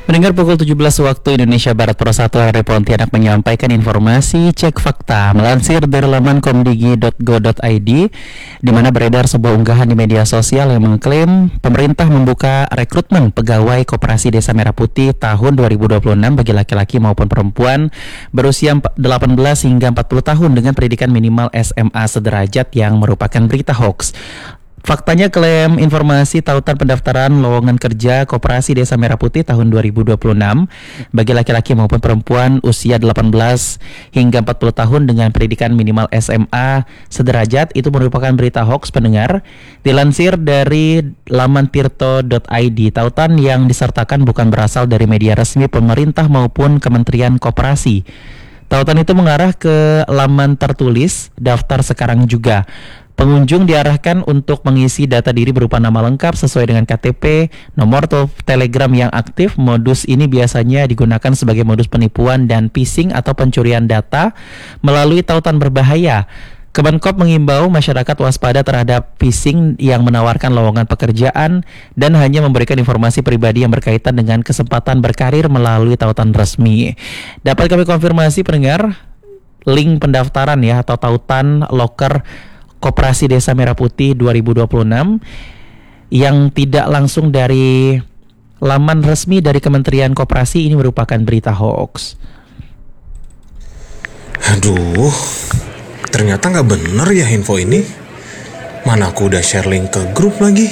Mendengar pukul 17 waktu Indonesia Barat, Pro 1 RRI Pontianak menyampaikan informasi cek fakta melansir dari laman komdigi.go.id, di mana beredar sebuah unggahan di media sosial yang mengklaim pemerintah membuka rekrutmen pegawai Koperasi Desa Merah Putih tahun 2026 bagi laki-laki maupun perempuan berusia 18 hingga 40 tahun dengan pendidikan minimal SMA sederajat, yang merupakan berita hoax. Faktanya, klaim informasi tautan pendaftaran lowongan kerja Koperasi Desa Merah Putih tahun 2026 bagi laki-laki maupun perempuan usia 18 hingga 40 tahun dengan pendidikan minimal SMA sederajat itu merupakan berita hoax, pendengar. Dilansir dari laman tirto.id, tautan yang disertakan bukan berasal dari media resmi pemerintah maupun Kementerian Koperasi. Tautan itu mengarah ke laman tertulis daftar sekarang juga. Pengunjung diarahkan untuk mengisi data diri berupa nama lengkap sesuai dengan KTP, nomor Telegram yang aktif. Modus ini biasanya digunakan sebagai modus penipuan dan phishing atau pencurian data melalui tautan berbahaya. Kemenkop mengimbau masyarakat waspada terhadap phishing yang menawarkan lowongan pekerjaan dan hanya memberikan informasi pribadi yang berkaitan dengan kesempatan berkarir melalui tautan resmi. Dapat kami konfirmasi, pendengar, link pendaftaran ya atau tautan loker Koperasi Desa Merah Putih 2026 yang tidak langsung dari laman resmi dari Kementerian Koperasi ini merupakan berita hoax. Aduh, ternyata nggak bener ya info ini. Mana aku udah share link ke grup lagi.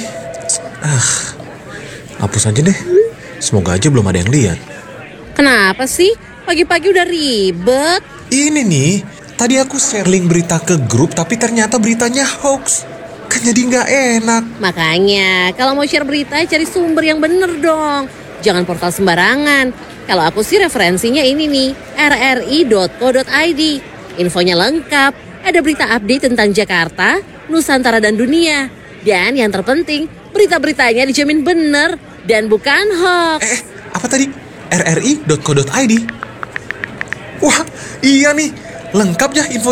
Hapus aja deh. Semoga aja belum ada yang lihat. Kenapa sih? Pagi-pagi udah ribet. Ini nih, tadi aku share link berita ke grup tapi ternyata beritanya hoax. Kan jadi nggak enak. Makanya, kalau mau share berita, cari sumber yang bener dong. Jangan portal sembarangan. Kalau aku sih referensinya ini nih, rri.co.id. Infonya lengkap, ada berita update tentang Jakarta, Nusantara dan dunia. Dan yang terpenting, berita-beritanya dijamin bener dan bukan hoax. Apa tadi? rri.co.id? Wah, iya nih. Lengkap ya info.